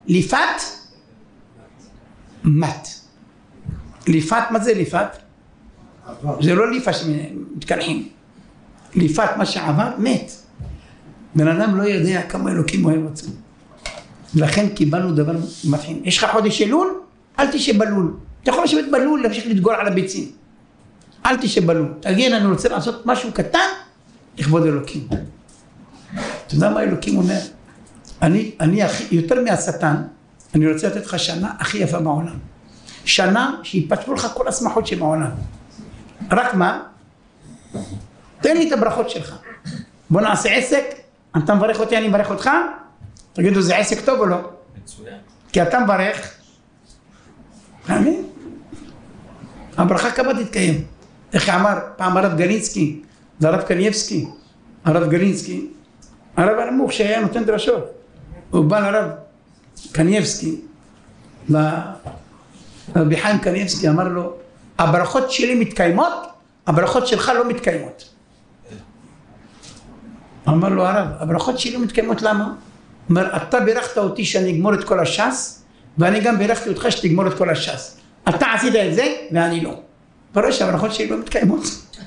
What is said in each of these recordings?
ליפת מת. ליפת, מה זה ליפת? זה לא ליפה שמתקלחים. ליפת מה שעבר, מת. בן אדם לא יודע כמה אלוקים אוהב אותו. לכן קיבלנו דבר מבחין. יש לך חודש אלול? אל תשב בלול. אתה יכול לשבת בלול, להמשיך לדגור על הביצים. אל תשב בלול. תגיד, אני רוצה לעשות משהו קטן, לכבוד אלוקים. אתה יודע מה אלוקים אומר? אני יותר מהשטן, אני רוצה לתת לך שנה הכי יפה בעולם. שנה שיפצפו לך כל השמחות שבעולם. רק מה? תן לי את הברכות שלך. בוא נעשה עסק, אתה מברך אותי, אני מברך אותך. תגידו, זה עסק טוב או לא? מצוין. כי אתה מברך. אמין? הברכה כמה תתקיים. איך אמר פעם הרב גלינסקי, זה הרב קנייבסקי, הרב גלינסקי, הרב הנמוך שהיה נותן דרשות. הוא בא לרב קנייבסקי, רבי חיים קנייבסקי, אמר לו, הברכות שלי מתקיימות, הברכות שלך לא מתקיימות. אמר לו הרב, הברכות שלי מתקיימות למה? אומר, אתה בירכת אותי שאני אגמור את כל הש"ס, ואני גם בירכתי אותך שתגמור את כל הש"ס. אתה עשית את זה ואני לא. פרש שהברכות שלי לא מתקיימות.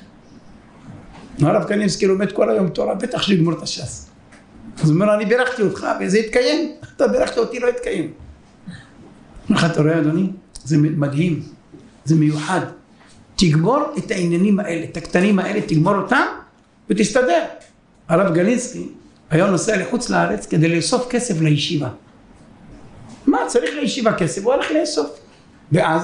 הרב קנייבסקי לומד כל היום תורה, בטח שיגמור את הש"ס. אז הוא אומר, אני בירכתי אותך וזה יתקיים, אתה בירכת אותי לא יתקיים. איך אתה רואה אדוני? זה מדהים, זה מיוחד. תגמור את העניינים האלה, את הקטנים האלה, תגמור אותם ותסתדר. הרב גלינסקי היה נוסע לחוץ לארץ כדי לאסוף כסף לישיבה. מה צריך לישיבה כסף? הוא הולך לאסוף. ואז,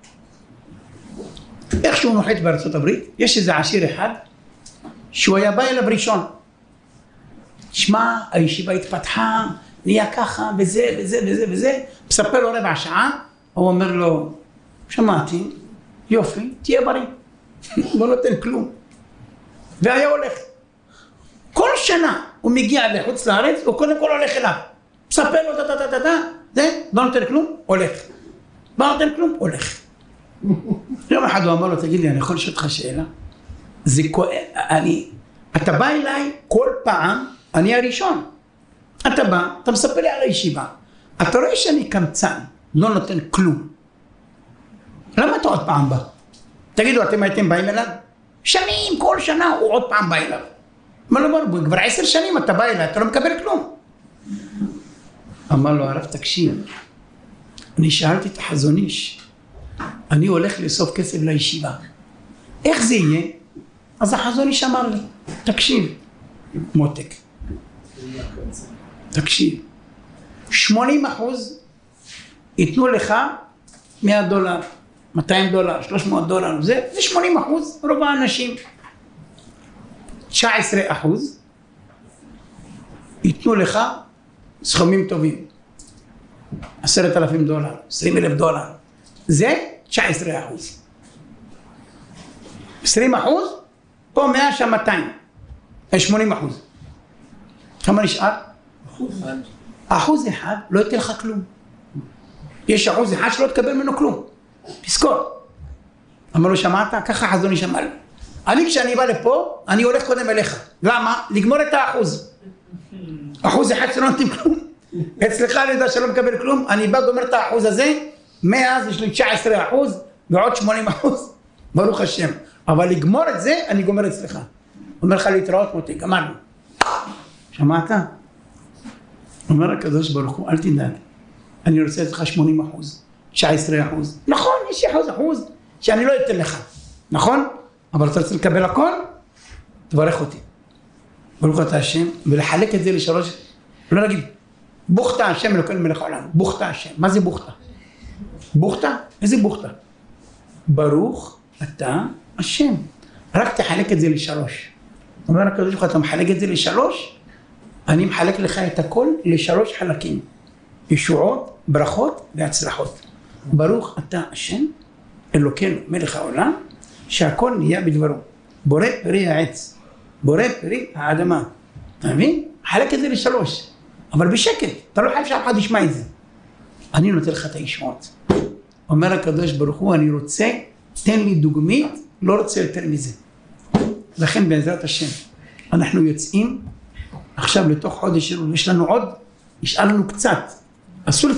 איך שהוא נוחת בארצות הברית, יש איזה עשיר אחד שהוא היה בא אליו ראשון. שמע, הישיבה התפתחה, נהיה ככה וזה וזה וזה וזה. מספר לו רבע שעה, הוא אומר לו, שמעתי, יופי, תהיה בריא. לא נותן כלום. והיה הולך. כל שנה הוא מגיע לחוץ לארץ, הוא קודם כל הולך אליו. מספר לו, זה, לא נותן כלום, הולך. לא נותן כלום, הולך. יום אחד הוא אמר לו, תגיד לי, אני יכול לשאול אותך שאלה? זה אתה בא אליי כל פעם, אני הראשון. אתה בא, אתה מספר לי על הישיבה. אתה רואה שאני קמצן, לא נותן כלום. למה אתה עוד פעם בא? תגידו, אתם הייתם באים אליו? שנים, כל שנה הוא עוד פעם בא אליו. אמר לו, כבר 10 שנים אתה בא אליי, אתה לא מקבל כלום. אמר לו, הרב, תקשיב, אני שאלתי את החזון איש, אני הולך לאסוף כסף לישיבה. איך זה יהיה? אז החזון איש אמר לי, תקשיב, מותק, תקשיב, 80% ייתנו לך $100, $200, $300, זה 80%, רוב האנשים. 19% ייתנו לך סכומים טובים, $10,000, $20,000, זה 19%. 20%, פה 100, שם 200, 80%. כמה נשאר? 1% לא ייתן לך כלום. יש 1% שלא תקבל ממנו כלום. תזכור. אמר לו, שמעת? ככה חזון איש אמר לי. אני כשאני בא לפה, אני הולך קודם אליך. למה? לגמור את האחוז. 1% שלא נותנים כלום. אצלך אני יודע שלא מקבל כלום, אני בא גומר את האחוז הזה, מאז יש לי 19% ועוד 80%. ברוך השם. אבל לגמור את זה, אני גומר אצלך. אומר לך להתראות מותי, גמרנו. שמעת? אומר הקדוש ברוך הוא, אל תדאג. אני רוצה לתת לך 80%, 19%. נכון, יש אחוז שאני לא אתן לך. נכון? אבל אתה רוצה לקבל הכל? תברך אותי. ברוך אתה השם, ולחלק את זה לשלוש, לא להגיד, בוכתה השם לכל מלך העולם, בוכתה השם. מה זה בוכתה? בוכתה? איזה בוכתה? ברוך אתה השם. רק תחלק את זה לשלוש. אומר הקדוש ברוך הוא, אתה מחלק את זה לשלוש, אני מחלק לך את הכל לשלוש חלקים. ישועות, ברכות והצלחות. ברוך אתה השם, אלוקינו מלך העולם, שהכל נהיה בדברו. בורא פרי העץ, בורא פרי האדמה. אתה מבין? חלק את זה לשלוש. אבל בשקט, אתה לא חייב שאף אחד ישמע את זה. אני נותן לך את הישועות. אומר הקדוש ברוך הוא, אני רוצה, תן לי דוגמית, לא רוצה יותר מזה. לכן בעזרת השם, אנחנו יוצאים עכשיו לתוך חודש, יש לנו עוד, נשאר לנו קצת. אסור